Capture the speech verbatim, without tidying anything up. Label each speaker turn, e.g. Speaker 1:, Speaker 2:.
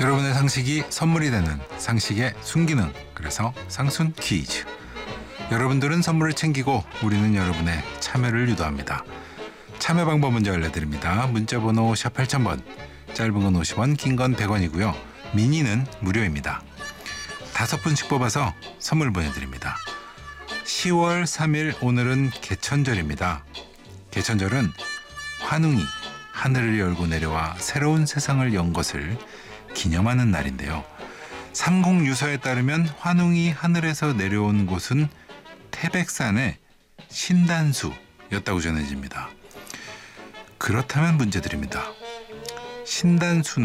Speaker 1: 여러분의 상식이 선물이 되는 상식의 순기능, 그래서 상순 퀴즈. 여러분들은 선물을 챙기고 우리는 여러분의 참여를 유도합니다. 참여 방법 먼저 알려드립니다. 문자번호 샵 팔천 번, 짧은 건 오십 원, 긴 건 백 원이고요. 미니는 무료입니다. 다섯 분씩 뽑아서 선물 보내드립니다. 시월 삼일 오늘은 개천절입니다. 개천절은 환웅이 하늘을 열고 내려와 새로운 세상을 연 것을 기념하는 날인데요. 삼국유서에 따르면 환웅이 하늘에서 내려온 곳은 태백산의 신단수였다고 전해집니다. 그렇다면 문제 드립니다. 신단수는